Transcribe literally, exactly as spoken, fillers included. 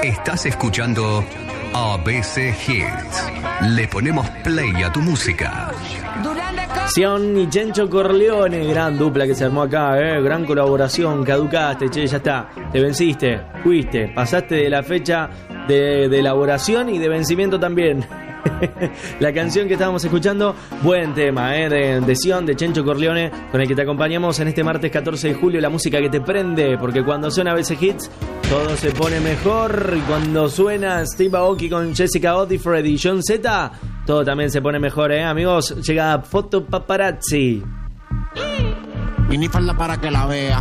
Estás escuchando A B C Hits. Le ponemos play a tu música. Sion y Chencho Corleone, gran dupla que se armó acá, eh, gran colaboración. Caducaste, che, ya está, te venciste, fuiste, pasaste de la fecha de, de elaboración y de vencimiento también. La canción que estábamos escuchando, buen tema, eh, de, de Sion, de Chencho Corleone, con el que te acompañamos en este martes catorce de julio. La música que te prende, porque cuando suena A B C Hits todo se pone mejor, y cuando suena Steve Aoki con Jessica Godifred y John Z, todo también se pone mejor, eh, amigos. Llega Foto Paparazzi. Minifalda para que la vea.